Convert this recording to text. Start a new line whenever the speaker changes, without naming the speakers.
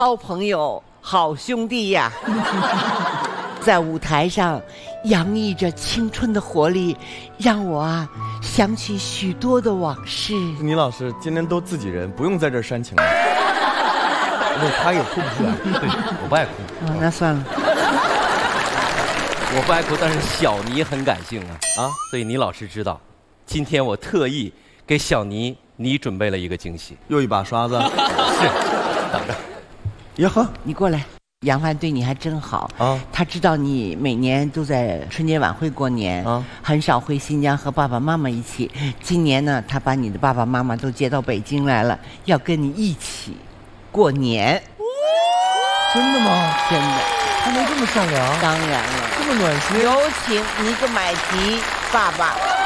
好朋友、好兄弟呀，在舞台上洋溢着青春的活力，让我想起许多的往事。
倪老师今天都自己人，不用在这儿煽情了。他也哭不出来。
对，我不爱哭。
那算了。
我不爱哭，但是小倪很感性啊，所以倪老师知道，今天我特意给小倪你准备了一个惊喜，
又一把刷子。
是，等着。
呀呵，
你过来。杨帆对你还真好啊！他知道你每年都在春节晚会过年啊，很少回新疆和爸爸妈妈一起。今年呢，他把你的爸爸妈妈都接到北京来了，要跟你一起过年。
真的吗？
真的。
他能这么善良？
当然了，
这么暖心。
有请尼格买吉爸爸。